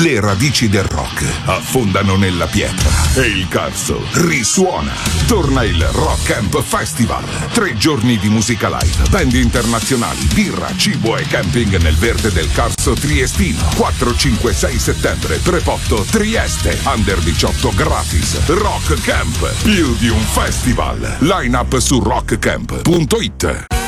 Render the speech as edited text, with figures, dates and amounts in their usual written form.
Le radici del rock affondano nella pietra e il Carso risuona. Torna il Rock Camp Festival. 3 giorni di musica live, band internazionali, birra, cibo e camping nel verde del Carso triestino. 4, 5, 6 settembre, Trepotto, Trieste. Under 18 gratis. Rock Camp, più di un festival. Line up su rockcamp.it.